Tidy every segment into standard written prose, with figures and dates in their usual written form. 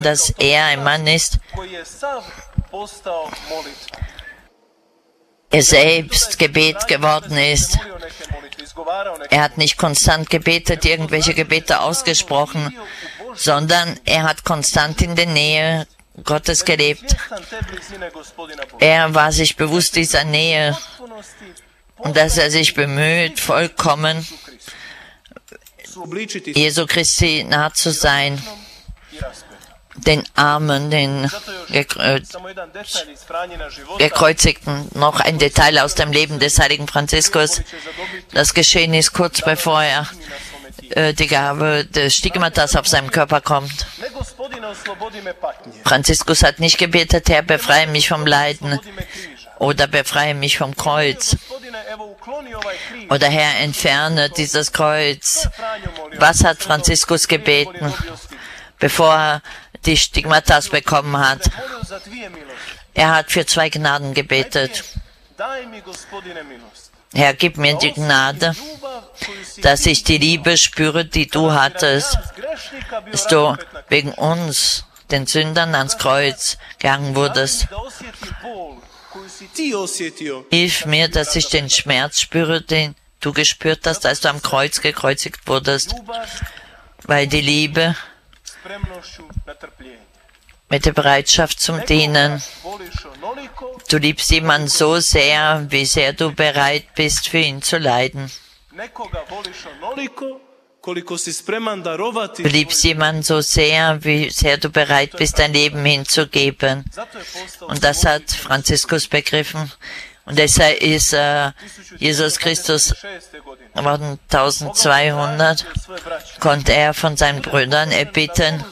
dass er ein Mann ist, er selbst Gebet geworden ist. Er hat nicht konstant gebetet, irgendwelche Gebete ausgesprochen, sondern er hat konstant in der Nähe Gottes gelebt. Er war sich bewusst dieser Nähe und dass er sich bemüht, vollkommen Jesu Christi nah zu sein, den Armen, den Gekreuzigten. Noch ein Detail aus dem Leben des heiligen Franziskus. Das geschehen ist kurz bevor er die Gabe des Stigmatas auf seinem Körper kommt. Franziskus hat nicht gebetet, Herr, befreie mich vom Leiden oder befreie mich vom Kreuz oder Herr, entferne dieses Kreuz. Was hat Franziskus gebeten, bevor er die Stigmatas bekommen hat? Er hat für 2 Gnaden gebetet. Herr, gib mir die Gnade, dass ich die Liebe spüre, die du hattest, dass du wegen uns, den Sündern, ans Kreuz gegangen wurdest. Hilf mir, dass ich den Schmerz spüre, den du gespürt hast, als du am Kreuz gekreuzigt wurdest, weil die Liebe mit der Bereitschaft zum Dienen. Du liebst jemanden so sehr, wie sehr du bereit bist, für ihn zu leiden. Du liebst jemanden so sehr, wie sehr du bereit bist, dein Leben hinzugeben. Und das hat Franziskus begriffen. Und deshalb ist Jesus Christus geworden 1200, konnte er von seinen Brüdern erbitten,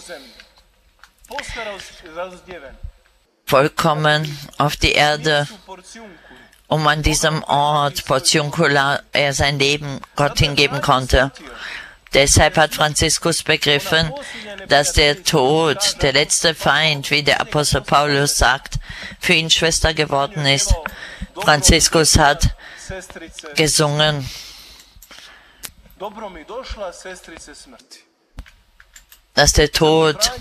vollkommen auf die Erde, um an diesem Ort, Portiuncula, er sein Leben Gott hingeben konnte. Deshalb hat Franziskus begriffen, dass der Tod, der letzte Feind, wie der Apostel Paulus sagt, für ihn Schwester geworden ist. Franziskus hat gesungen, dass der Tod,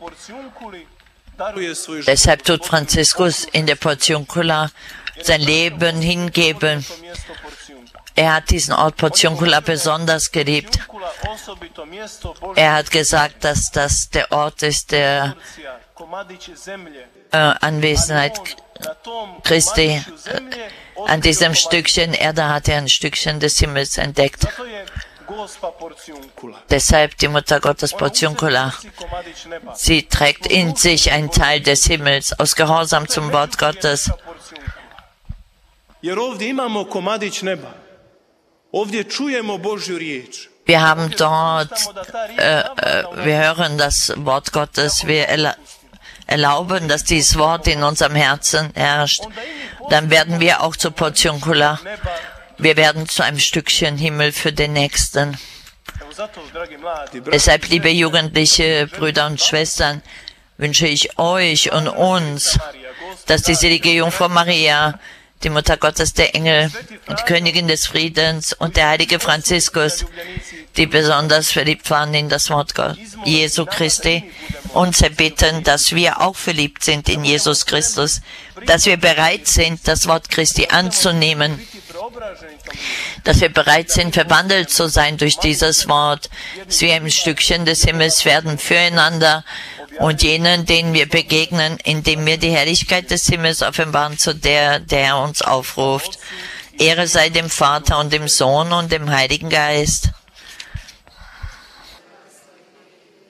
deshalb tut Franziskus in der Portiuncula sein Leben hingeben. Er hat diesen Ort Portiuncula besonders geliebt. Er hat gesagt, dass das der Ort ist der Anwesenheit Christi. An diesem Stückchen Erde hat er ein Stückchen des Himmels entdeckt. Deshalb die Mutter Gottes Portiuncula. Sie trägt in sich einen Teil des Himmels aus Gehorsam zum Wort Gottes. Wir haben dort, wir hören das Wort Gottes, wir erlauben, dass dieses Wort in unserem Herzen herrscht. Dann werden wir auch zu Portiuncula. Wir werden zu einem Stückchen Himmel für den Nächsten. Deshalb, liebe jugendliche Brüder und Schwestern, wünsche ich euch und uns, dass die selige Jungfrau Maria, die Mutter Gottes, der Engel und die Königin des Friedens und der heilige Franziskus, die besonders verliebt waren in das Wort Jesu Christi, uns erbitten, dass wir auch verliebt sind in Jesus Christus, dass wir bereit sind, das Wort Christi anzunehmen, dass wir bereit sind, verwandelt zu sein durch dieses Wort, dass wir ein Stückchen des Himmels werden füreinander und jenen, denen wir begegnen, indem wir die Herrlichkeit des Himmels offenbaren, zu der uns aufruft. Ehre sei dem Vater und dem Sohn und dem Heiligen Geist.